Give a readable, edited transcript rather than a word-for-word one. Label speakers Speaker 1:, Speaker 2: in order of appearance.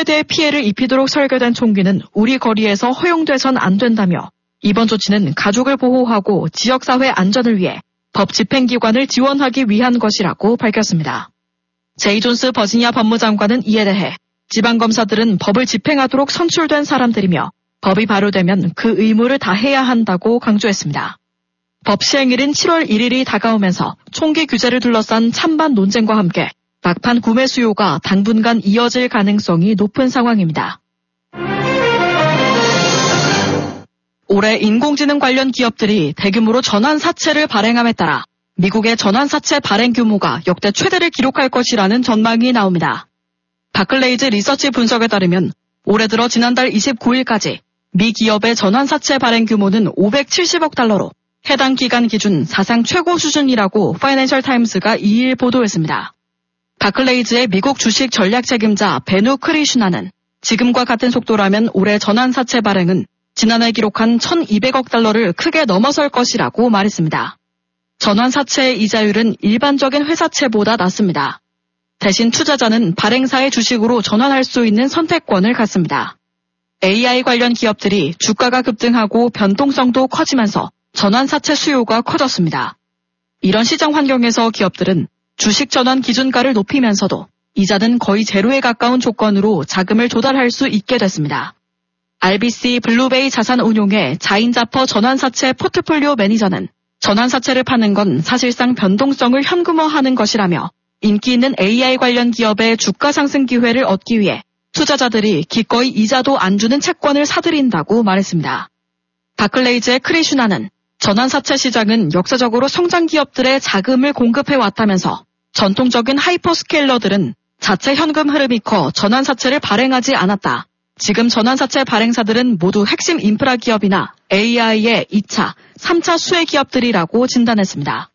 Speaker 1: 최대의 피해를 입히도록 설계된 총기는 우리 거리에서 허용돼선 안 된다며 이번 조치는 가족을 보호하고 지역사회 안전을 위해 법 집행기관을 지원하기 위한 것이라고 밝혔습니다. 제이 존스 버지니아 법무장관은 이에 대해 지방검사들은 법을 집행하도록 선출된 사람들이며 법이 발효되면 그 의무를 다해야 한다고 강조했습니다. 법 시행일인 7월 1일이 다가오면서 총기 규제를 둘러싼 찬반 논쟁과 함께 막판 구매 수요가 당분간 이어질 가능성이 높은 상황입니다. 올해 인공지능 관련 기업들이 대규모로 전환사채를 발행함에 따라 미국의 전환사채 발행 규모가 역대 최대를 기록할 것이라는 전망이 나옵니다. 바클레이즈 리서치 분석에 따르면 올해 들어 지난달 29일까지 미 기업의 전환사채 발행 규모는 570억 달러로 해당 기간 기준 사상 최고 수준이라고 파이낸셜 타임스가 2일 보도했습니다. 바클레이즈의 미국 주식 전략 책임자 베누 크리슈나는 지금과 같은 속도라면 올해 전환사채 발행은 지난해 기록한 1,200억 달러를 크게 넘어설 것이라고 말했습니다. 전환사채의 이자율은 일반적인 회사채보다 낮습니다. 대신 투자자는 발행사의 주식으로 전환할 수 있는 선택권을 갖습니다. AI 관련 기업들이 주가가 급등하고 변동성도 커지면서 전환사채 수요가 커졌습니다. 이런 시장 환경에서 기업들은 주식 전환 기준가를 높이면서도 이자는 거의 제로에 가까운 조건으로 자금을 조달할 수 있게 됐습니다. RBC 블루베이 자산운용의 자인자퍼 전환사채 포트폴리오 매니저는 전환사채를 파는 건 사실상 변동성을 현금화하는 것이라며 인기 있는 AI 관련 기업의 주가 상승 기회를 얻기 위해 투자자들이 기꺼이 이자도 안 주는 채권을 사들인다고 말했습니다. 바클레이즈의 크리슈나는 전환사채 시장은 역사적으로 성장 기업들의 자금을 공급해왔다면서 전통적인 하이퍼스케일러들은 자체 현금 흐름이 커 전환사채를 발행하지 않았다. 지금 전환사채 발행사들은 모두 핵심 인프라 기업이나 AI의 2차, 3차 수혜 기업들이라고 진단했습니다.